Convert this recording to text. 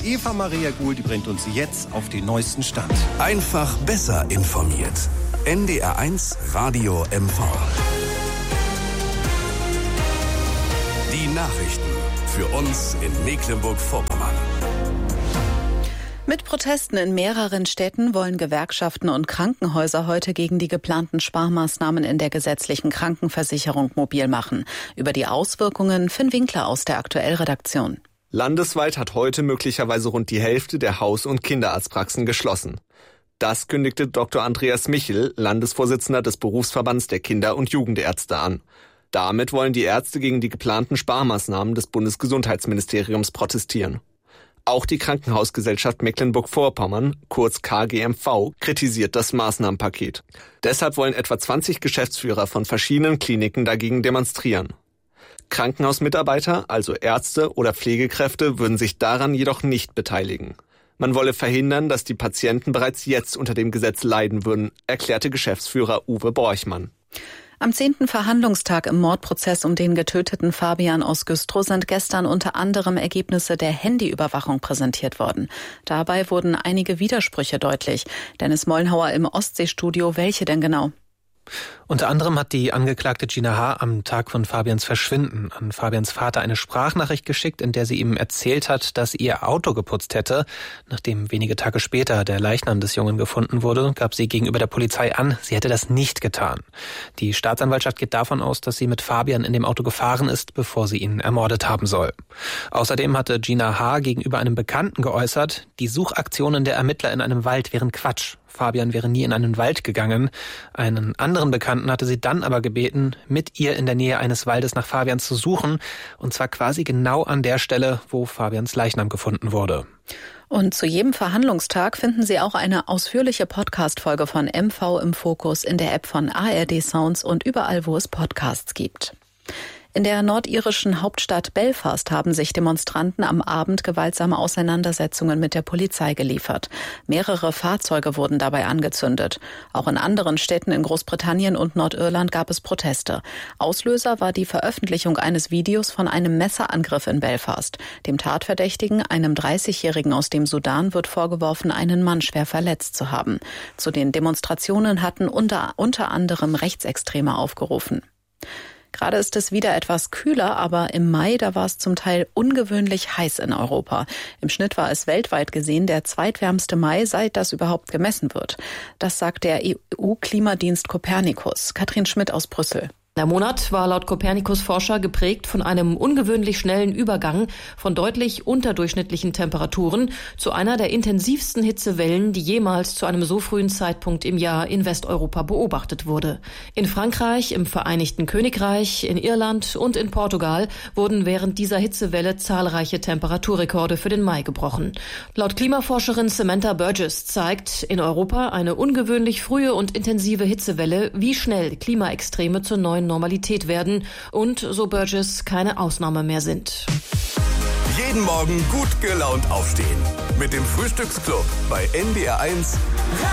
Eva Maria Guhl, die bringt uns jetzt auf den neuesten Stand. Einfach besser informiert. NDR1 Radio MV. Die Nachrichten für uns in Mecklenburg-Vorpommern. Mit Protesten in mehreren Städten wollen Gewerkschaften und Krankenhäuser heute gegen die geplanten Sparmaßnahmen in der gesetzlichen Krankenversicherung mobil machen. Über die Auswirkungen Finn Winkler aus der Aktuell-Redaktion. Landesweit hat heute möglicherweise rund die Hälfte der Haus- und Kinderarztpraxen geschlossen. Das kündigte Dr. Andreas Michel, Landesvorsitzender des Berufsverbands der Kinder- und Jugendärzte, an. Damit wollen die Ärzte gegen die geplanten Sparmaßnahmen des Bundesgesundheitsministeriums protestieren. Auch die Krankenhausgesellschaft Mecklenburg-Vorpommern, kurz KGMV, kritisiert das Maßnahmenpaket. Deshalb wollen etwa 20 Geschäftsführer von verschiedenen Kliniken dagegen demonstrieren. Krankenhausmitarbeiter, also Ärzte oder Pflegekräfte, würden sich daran jedoch nicht beteiligen. Man wolle verhindern, dass die Patienten bereits jetzt unter dem Gesetz leiden würden, erklärte Geschäftsführer Uwe Borchmann. Am 10. Verhandlungstag im Mordprozess um den getöteten Fabian aus Güstrow sind gestern unter anderem Ergebnisse der Handyüberwachung präsentiert worden. Dabei wurden einige Widersprüche deutlich. Dennis Mollenhauer im Ostseestudio, welche denn genau? Unter anderem hat die Angeklagte Gina H. am Tag von Fabians Verschwinden an Fabians Vater eine Sprachnachricht geschickt, in der sie ihm erzählt hat, dass ihr Auto geputzt hätte. Nachdem wenige Tage später der Leichnam des Jungen gefunden wurde, gab sie gegenüber der Polizei an, sie hätte das nicht getan. Die Staatsanwaltschaft geht davon aus, dass sie mit Fabian in dem Auto gefahren ist, bevor sie ihn ermordet haben soll. Außerdem hatte Gina H. gegenüber einem Bekannten geäußert, die Suchaktionen der Ermittler in einem Wald wären Quatsch. Fabian wäre nie in einen Wald gegangen. Einen anderen Bekannten hatte sie dann aber gebeten, mit ihr in der Nähe eines Waldes nach Fabian zu suchen, und zwar quasi genau an der Stelle, wo Fabians Leichnam gefunden wurde. Und zu jedem Verhandlungstag finden Sie auch eine ausführliche Podcast-Folge von MV im Fokus in der App von ARD Sounds und überall, wo es Podcasts gibt. In der nordirischen Hauptstadt Belfast haben sich Demonstranten am Abend gewaltsame Auseinandersetzungen mit der Polizei geliefert. Mehrere Fahrzeuge wurden dabei angezündet. Auch in anderen Städten in Großbritannien und Nordirland gab es Proteste. Auslöser war die Veröffentlichung eines Videos von einem Messerangriff in Belfast. Dem Tatverdächtigen, einem 30-Jährigen aus dem Sudan, wird vorgeworfen, einen Mann schwer verletzt zu haben. Zu den Demonstrationen hatten unter anderem Rechtsextreme aufgerufen. Gerade ist es wieder etwas kühler, aber im Mai, da war es zum Teil ungewöhnlich heiß in Europa. Im Schnitt war es weltweit gesehen der zweitwärmste Mai, seit das überhaupt gemessen wird. Das sagt der EU-Klimadienst Copernicus. Katrin Schmidt aus Brüssel. Der Monat war laut Copernicus-Forscher geprägt von einem ungewöhnlich schnellen Übergang von deutlich unterdurchschnittlichen Temperaturen zu einer der intensivsten Hitzewellen, die jemals zu einem so frühen Zeitpunkt im Jahr in Westeuropa beobachtet wurde. In Frankreich, im Vereinigten Königreich, in Irland und in Portugal wurden während dieser Hitzewelle zahlreiche Temperaturrekorde für den Mai gebrochen. Laut Klimaforscherin Samantha Burgess zeigt in Europa eine ungewöhnlich frühe und intensive Hitzewelle, wie schnell Klimaextreme zur neuen Normalität werden und, so Burgess, keine Ausnahme mehr sind. Jeden Morgen gut gelaunt aufstehen. Mit dem Frühstücksclub bei NDR1